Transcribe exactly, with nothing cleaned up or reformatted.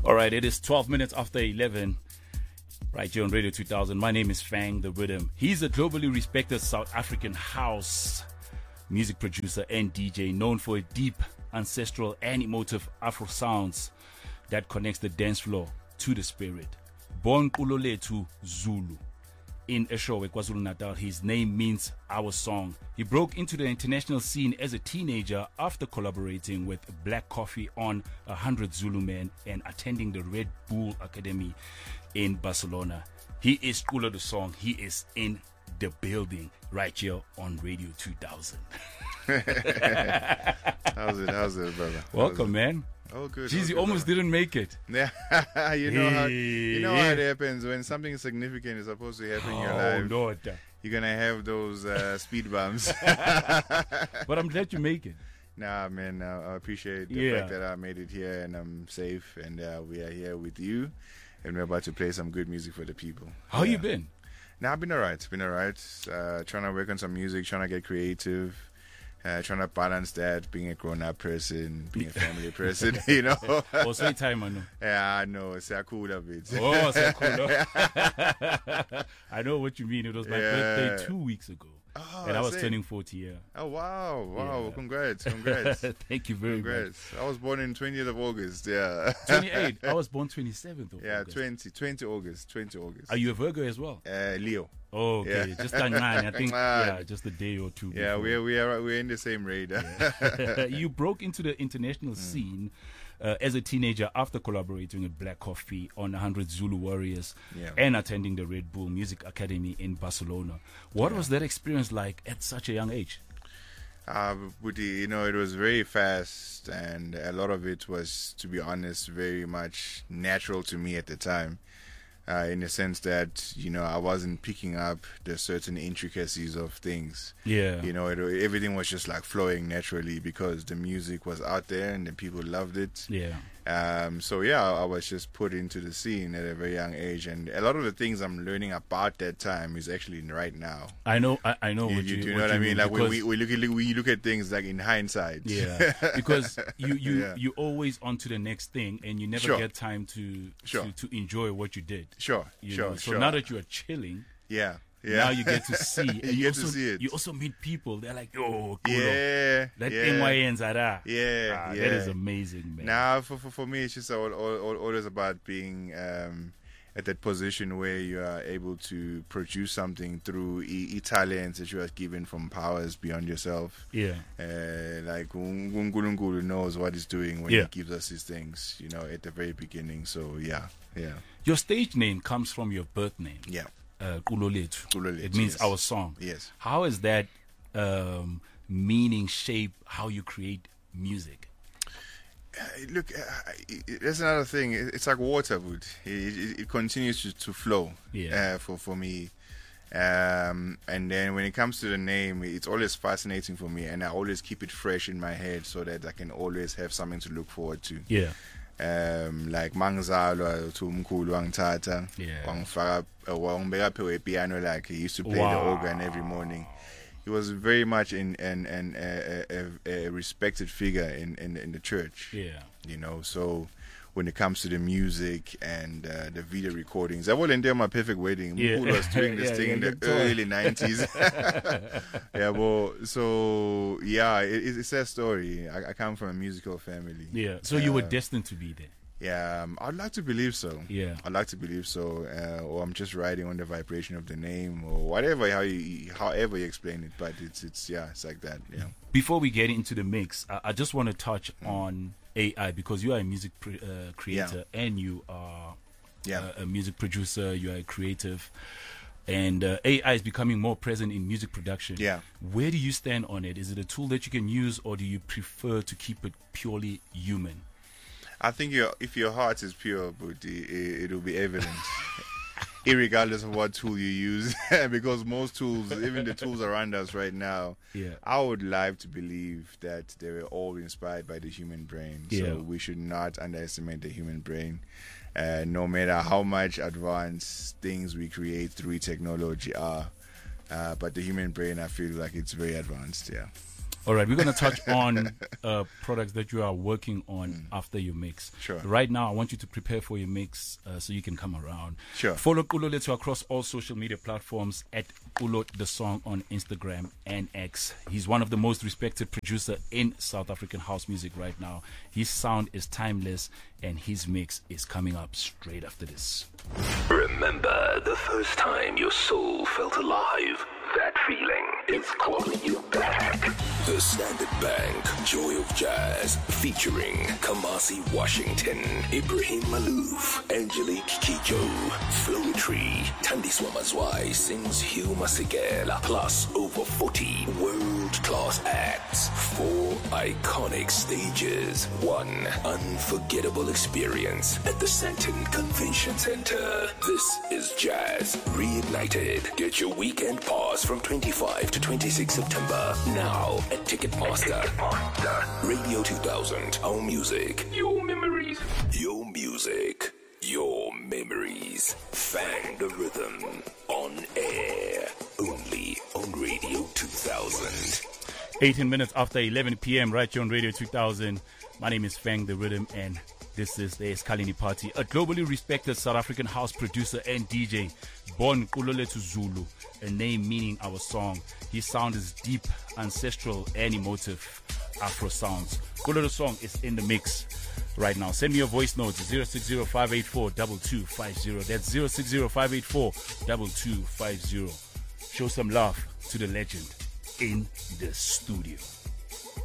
All right, it is twelve minutes after eleven, right here on Radio two thousand. My name is Fang the Rhythm. He's a globally respected South African house music producer and D J known for a deep, ancestral, and emotive Afro sounds that connects the dance floor to the spirit. Born Kulolethu Zulu in Eshowe, KwaZulu-Natal, his name means our song. He broke into the international scene as a teenager after collaborating with Black Coffee on one hundred Zulu Men and attending the Red Bull Academy in Barcelona. He is Kulo the Song. He is in the building right here on Radio two thousand. How's it? How's it, brother? Welcome, it? man. Oh, good. Jeez, oh, you good, almost brother. didn't make it. Yeah, you know how you know how Yeah. it happens when something significant is supposed to happen in your Oh, life. Lord. You're gonna have those uh, speed bumps. But I'm glad you make it. Nah, man, uh, I appreciate the Yeah. fact that I made it here and I'm safe, and uh, we are here with you, and we're about to play some good music for the people. How yeah. you been? Nah, I've been alright. Been alright. Uh, trying to work on some music, trying to get creative. Uh, trying to balance that, being a grown-up person, being a family person, you know. Oh, same time, I know. Yeah, I know. It's a cool of it. Oh, so cool. I know what you mean. It was my Yeah. birthday two weeks ago. Oh, and I was same. turning forty, yeah. Oh, wow. Wow. Yeah. Congrats. Congrats. Thank you very much. Congrats. I was born in twentieth of August. Yeah. twenty-eight. I was born twenty-seventh of Yeah, August. twenty. twenty August. twenty August. Are you a Virgo as well? Uh, Leo. Oh, okay. Yeah. Just a nine. I think, Nine. yeah, just a day or two Yeah, before. we're, we are, we're in the same radar. You broke into the international scene uh, as a teenager after collaborating with Black Coffee on one hundred Zulu Warriors Yeah. and attending the Red Bull Music Academy in Barcelona. What Yeah. was that experience like at such a young age? Uh, but you know, it was very fast, and a lot of it was, to be honest, very much natural to me at the time. Uh, in the sense that, you know, I wasn't picking up the certain intricacies of things. Yeah. You know, it, everything was just like flowing naturally because the music was out there and the people loved it. Yeah. Um, so yeah, I was just put into the scene at a very young age, and a lot of the things I'm learning about that time is actually right now. I know, I, I know You, what you, you, do you what know what I mean? Like when because- we, we look at we look at things like in hindsight. Yeah, because you you Yeah. you always on to the next thing, and you never Sure. get time to, Sure. to to enjoy what you did. Sure, You sure, know? So sure. now that you are chilling, yeah, yeah. now you get to see. You and get also, to see it. You also meet people. They're like, "Yo, cool. Yeah, That yeah. N Y Ns are that." Yeah, Ah, yeah. That is amazing, man. Now, for, for for me, it's just all, all, all, always about being um, at that position where you are able to produce something through e, e talents that you are given from powers beyond yourself. Yeah. Uh, like Unkulunkulu knows what he's doing when Yeah. he gives us his things, you know, at the very beginning. So yeah, yeah, Your stage name comes from your birth name, yeah. uh, Kulolethu. Kulolethu, It means yes. our song. Yes. How is that um, meaning shape how you create music? Uh, look, uh, it- that's another thing. It- It's like water, would it, it, it continues to, to flow. Yeah. Uh, for for me, um, and then when it comes to the name, it's always fascinating for me, and I always keep it fresh in my head so that I can always have something to look forward to. Yeah. Um, like mangizalwa uthi umkhulu wangithatha Yeah. wangifaka uh, wangibeka phe piano, like he used to play Wow. the organ every morning. He was very much in an an a, a, a respected figure in, in in the church. Yeah. You know, so when it comes to the music and uh, the video recordings, I wasn't there my perfect wedding. Yeah. Mkhulu was doing this Yeah, thing yeah, in you the told. early nineties. Yeah, well, so yeah, it, it's a story. I, I come from a musical family. Yeah. So you were Uh, destined to be there. Yeah, um, I'd like to believe so. Yeah. I'd like to believe so, uh, or I'm just riding on the vibration of the name, or whatever, how you, however you explain it. But it's, it's, yeah, it's like that. Yeah. Before we get into the mix, I, I just want to touch Mm. on A I because you are a music pre- uh, creator and you are Yeah. uh, a music producer. You are a creative, and uh, A I is becoming more present in music production. Yeah. Where do you stand on it? Is it a tool that you can use, or do you prefer to keep it purely human? I think your if your heart is pure, but it, it, will be evident, irregardless of what tool you use. Because most tools, even the tools around us right now, Yeah. I would like to believe that they were all inspired by the human brain. Yeah. So we should not underestimate the human brain. Uh, no matter how much advanced things we create through technology are, uh, but the human brain, I feel like it's very advanced. Yeah. All right, we're going to touch on uh, products that you are working on mm. after your mix. Sure. Right now, I want you to prepare for your mix uh, so you can come around. Sure. Follow Kulo Letu across all social media platforms at Kulo the Song on Instagram and X. He's one of the most respected producer in South African house music right now. His sound is timeless, and his mix is coming up straight after this. Remember the first time your soul felt alive? That feeling is calling you back. The Standard Bank Joy of Jazz featuring Kamasi Washington, Ibrahim Malouf, Angelique Kijo, Flowetry, Tandiswa Mazwai sings Hugh Masekela, plus over forty world-class acts, four iconic stages, one unforgettable experience at the Sandton Convention Center. This is Jazz Reignited. Get your weekend pass from twenty-fifth to twenty-sixth September now at Ticketmaster. Ticketmaster. Radio two thousand. Our music. Your memories. Your music. Your memories. Fang the rhythm. On air. Only on Radio two thousand. eighteen minutes after eleven p.m. right here on Radio two thousand. My name is Fang the Rhythm, and this is the Eskalini Party, a globally respected South African house producer and D J, born Kulo Letu Zulu, a name meaning our song. His sound is deep, ancestral, and emotive Afro sounds. Kulo the Song is in the mix right now. Send me your voice notes, zero six zero five eight four two two five zero. That's zero six zero five eight four two two five zero. Show some love to the legend in the studio.